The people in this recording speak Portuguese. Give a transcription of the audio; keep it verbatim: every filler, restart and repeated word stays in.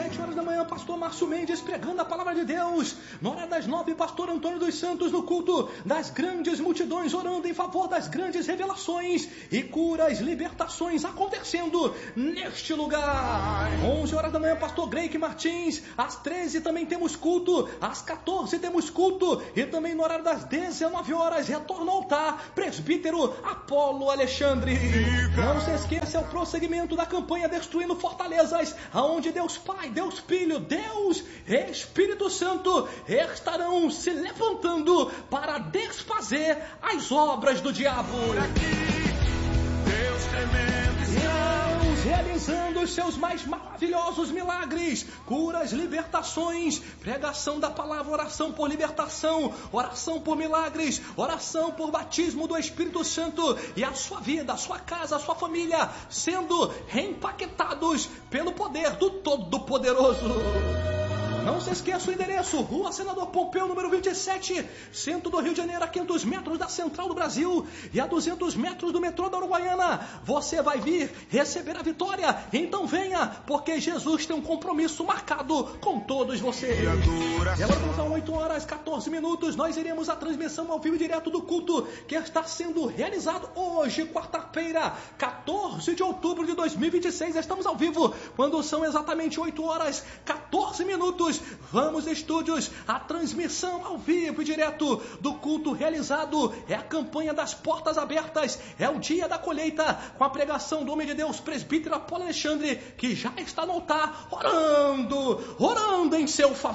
Sete horas da manhã, pastor Márcio Mendes pregando a palavra de Deus. Na hora das nove, pastor Antônio dos Santos no culto das grandes multidões, orando em favor das grandes revelações e curas, libertações acontecendo neste lugar. Onze horas da manhã, pastor Greike Martins. Às treze também temos culto. Às quatorze temos culto. E também no horário das dezenove horas, retorno ao altar, presbítero Apolo Alexandre. Não se esqueça, é o prosseguimento da campanha Destruindo Fortalezas, aonde Deus Pai, Deus Filho, Deus Espírito Santo estarão se levantando para desfazer as obras do diabo. Deus tremendo Deus realizando os seus mais maravilhosos milagres, curas, libertações, pregação da palavra, oração por libertação, oração por milagres, oração por batismo do Espírito Santo, e a sua vida, a sua casa, a sua família sendo reimpactados pelo poder do Todo-Poderoso. Não se esqueça o endereço: Rua Senador Pompeu, número vinte e sete, centro do Rio de Janeiro, a quinhentos metros da Central do Brasil e a duzentos metros do metrô da Uruguaiana. Você vai vir receber a vitória, então venha, porque Jesus tem um compromisso marcado com todos vocês. E agora são oito horas e quatorze minutos, nós iremos a transmissão ao vivo direto do culto que está sendo realizado hoje, quarta-feira, quatorze de outubro de dois mil e vinte e seis. Estamos ao vivo quando são exatamente oito horas e quatorze minutos. Vamos, estúdios, a transmissão ao vivo e direto do culto realizado. É a campanha das portas abertas, é o dia da colheita, com a pregação do homem de Deus, presbítero Apolo Alexandre, que já está no altar, orando, orando em seu favor.